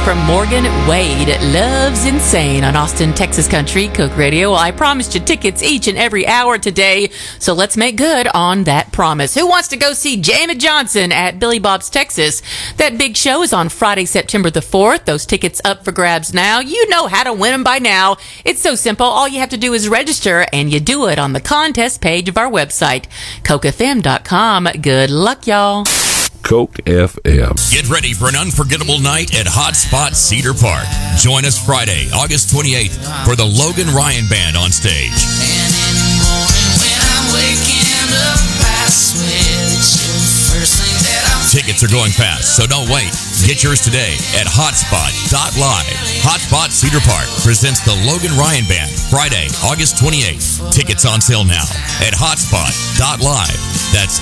from Morgan Wade. Love's Insane on Austin, Texas Country Coke Radio. Well, I promised you tickets each and every hour today, so let's make good on that promise. Who wants to go see Jamie Johnson at Billy Bob's Texas? That big show is on Friday, September the 4th. Those tickets up for grabs now. You know how to win them by now. It's so simple. All you have to do is register, and you do it on the contest page of our website, cokefm.com. Good luck, y'all. Coke FM. Get ready for an unforgettable night at Hotspot Cedar Park. Join us Friday, August 28th for the Logan Ryan Band on stage. And in the morning when I'm waking up, I switch. First thing that I'm Tickets are going fast, so don't wait. Get yours today at hotspot.live. Hotspot Cedar Park presents the Logan Ryan Band Friday, August 28th. Tickets on sale now at hotspot.live. That's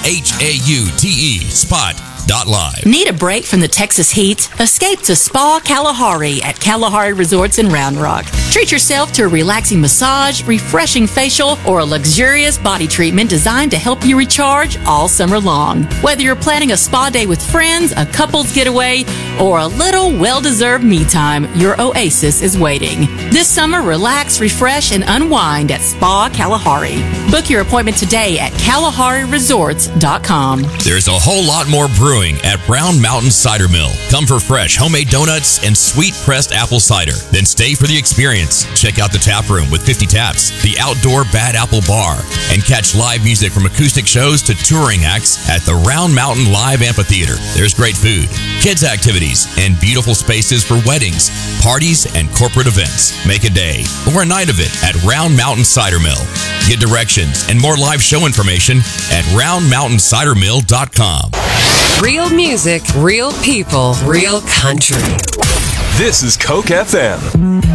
HAUTE spot.live. Need a break from the Texas heat? Escape to Spa Kalahari at Kalahari Resorts in Round Rock. Treat yourself to a relaxing massage, refreshing facial, or a luxurious body treatment designed to help you recharge all summer long. Whether you're planning a spa day with friends, a couple's getaway, or a little well-deserved me time, your oasis is waiting. This summer, relax, refresh, and unwind at Spa Kalahari. Book your appointment today at KalahariResorts.com. There's a whole lot more brewing at Brown Mountain Cider Mill. Come for fresh homemade donuts and sweet pressed apple cider. Then stay for the experience. Check out the tap room with 50 taps, the outdoor Bad Apple Bar, and catch live music from acoustic shows to touring acts at the Round Mountain Live Amphitheater. There's great food, kids activities, and beautiful spaces for weddings, parties, and corporate events. Make a day or a night of it at Round Mountain Cider Mill. Get directions and more live show information at roundmountaicidermill.com. Real music, real people, real country. This is Coke FM.